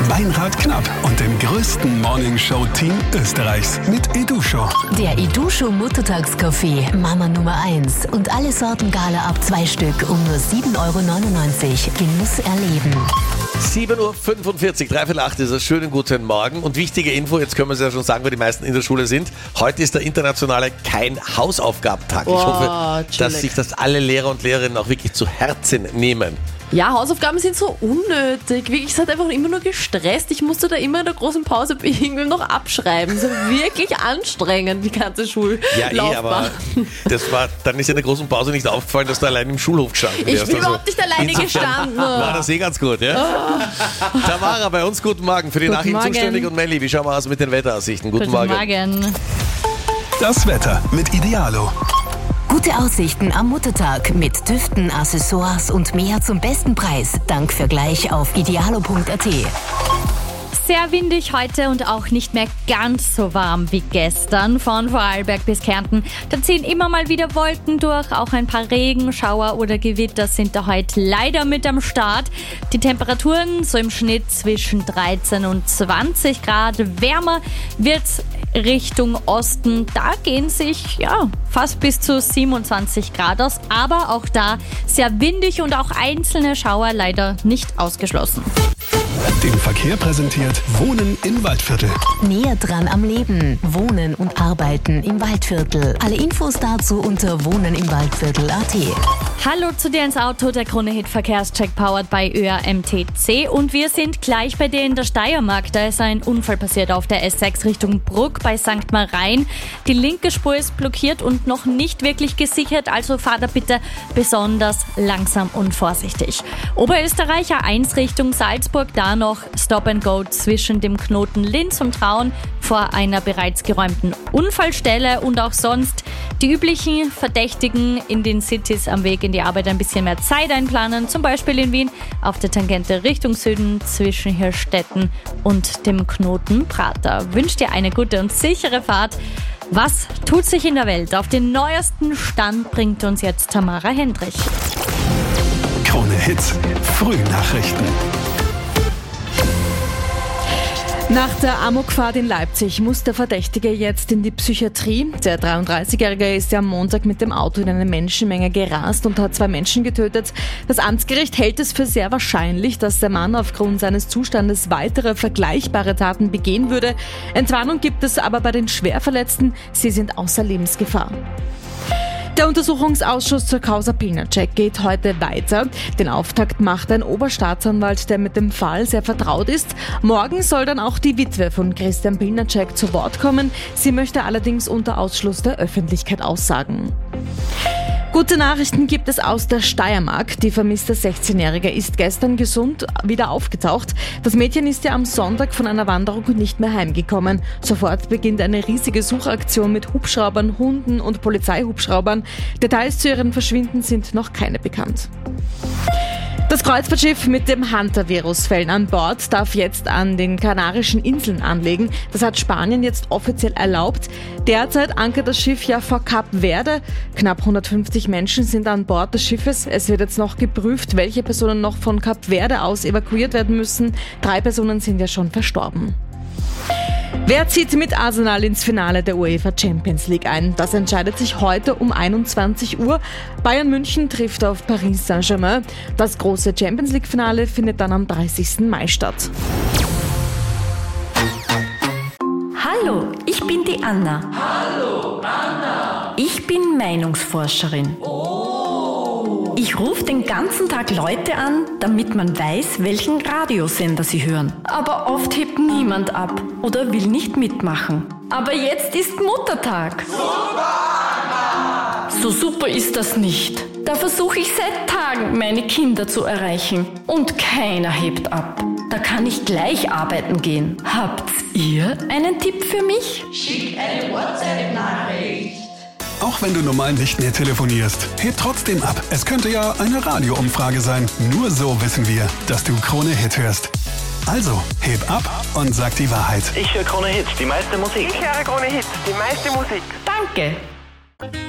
Meinrad Knapp und dem größten Morningshow-Team Österreichs mit Edusho. Der Edusho Muttertagskaffee, Mama Nummer 1 und alle Sorten Gala ab 2 Stück um nur 7,99 €. Genuss erleben. 7:45 Uhr, 7:45 ist es. Schönen guten Morgen. Und wichtige Info, jetzt können wir es ja schon sagen, weil die meisten in der Schule sind. Heute ist der internationale Kein-Hausaufgabentag. Ich hoffe, dass sich das alle Lehrer und Lehrerinnen auch wirklich zu Herzen nehmen. Ja, Hausaufgaben sind so unnötig. Wirklich, es hat einfach immer nur gestresst. Ich musste da immer in der großen Pause irgendwie noch abschreiben. So wirklich anstrengend, die ganze Schullaufbahn. Ja, aber dann ist ja in der großen Pause nicht aufgefallen, dass du allein im Schulhof gestanden wärst. Ich bin überhaupt nicht alleine gestanden. War das ganz gut, ja? Tamara bei uns, guten Morgen. Für die Nachrichten zuständig. Und Melli, wie schauen wir aus mit den Wetteraussichten? Guten Morgen. Das Wetter mit Idealo. Gute Aussichten am Muttertag mit Düften, Accessoires und mehr zum besten Preis. Dank Vergleich auf idealo.at. Sehr windig heute und auch nicht mehr ganz so warm wie gestern. Von Vorarlberg bis Kärnten, da ziehen immer mal wieder Wolken durch. Auch ein paar Regenschauer oder Gewitter sind da heute leider mit am Start. Die Temperaturen so im Schnitt zwischen 13 und 20 Grad. Wärmer wird's Richtung Osten. Da gehen sich fast bis zu 27 Grad aus. Aber auch da sehr windig und auch einzelne Schauer leider nicht ausgeschlossen. Den Verkehr präsentiert Wohnen im Waldviertel. Näher dran am Leben. Wohnen und arbeiten im Waldviertel. Alle Infos dazu unter wohnenimwaldviertel.at. Hallo zu dir ins Auto, der Krone-Hit-Verkehrscheck powered by ÖAMTC. Und wir sind gleich bei dir in der Steiermark. Da ist ein Unfall passiert auf der S6 Richtung Bruck bei St. Marien. Die linke Spur ist blockiert und noch nicht wirklich gesichert, also fahrt da bitte besonders langsam und vorsichtig. Oberösterreich A1 Richtung Salzburg, da noch Stop and Go zwischen dem Knoten Linz und Traun vor einer bereits geräumten Unfallstelle und auch sonst die üblichen Verdächtigen in den Cities am Weg in die Arbeit ein bisschen mehr Zeit einplanen, zum Beispiel in Wien auf der Tangente Richtung Süden zwischen Hirstetten und dem Knoten Prater. Wünsche dir eine gute und sichere Fahrt. Was tut sich in der Welt? Auf den neuesten Stand bringt uns jetzt Tamara Hendrich. Krone Hits, Frühnachrichten. Nach der Amokfahrt in Leipzig muss der Verdächtige jetzt in die Psychiatrie. Der 33-Jährige ist ja am Montag mit dem Auto in eine Menschenmenge gerast und hat 2 Menschen getötet. Das Amtsgericht hält es für sehr wahrscheinlich, dass der Mann aufgrund seines Zustandes weitere vergleichbare Taten begehen würde. Entwarnung gibt es aber bei den Schwerverletzten. Sie sind außer Lebensgefahr. Der Untersuchungsausschuss zur Causa Pilnacek geht heute weiter. Den Auftakt macht ein Oberstaatsanwalt, der mit dem Fall sehr vertraut ist. Morgen soll dann auch die Witwe von Christian Pilnacek zu Wort kommen. Sie möchte allerdings unter Ausschluss der Öffentlichkeit aussagen. Gute Nachrichten gibt es aus der Steiermark. Die vermisste 16-Jährige ist gestern gesund wieder aufgetaucht. Das Mädchen ist ja am Sonntag von einer Wanderung nicht mehr heimgekommen. Sofort beginnt eine riesige Suchaktion mit Hubschraubern, Hunden und Polizeihubschraubern. Details zu ihrem Verschwinden sind noch keine bekannt. Das Kreuzfahrtschiff mit dem Hunter-Virus-Fällen an Bord darf jetzt an den Kanarischen Inseln anlegen. Das hat Spanien jetzt offiziell erlaubt. Derzeit ankert das Schiff ja vor Kap Verde. Knapp 150 Menschen sind an Bord des Schiffes. Es wird jetzt noch geprüft, welche Personen noch von Kap Verde aus evakuiert werden müssen. 3 Personen sind ja schon verstorben. Wer zieht mit Arsenal ins Finale der UEFA Champions League ein? Das entscheidet sich heute um 21 Uhr. Bayern München trifft auf Paris Saint-Germain. Das große Champions League Finale findet dann am 30. Mai statt. Hallo, ich bin die Anna. Hallo, Anna. Ich bin Meinungsforscherin. Ich rufe den ganzen Tag Leute an, damit man weiß, welchen Radiosender sie hören. Aber oft hebt niemand ab oder will nicht mitmachen. Aber jetzt ist Muttertag. Super! So super ist das nicht. Da versuche ich seit Tagen, meine Kinder zu erreichen. Und keiner hebt ab. Da kann ich gleich arbeiten gehen. Habt ihr einen Tipp für mich? Schick eine WhatsApp-Nachricht. Auch wenn du normal nicht mehr telefonierst, heb trotzdem ab. Es könnte ja eine Radioumfrage sein. Nur so wissen wir, dass du Krone Hit hörst. Also, heb ab und sag die Wahrheit. Ich höre Krone Hit, die meiste Musik. Ich höre Krone Hit, die meiste Musik. Danke.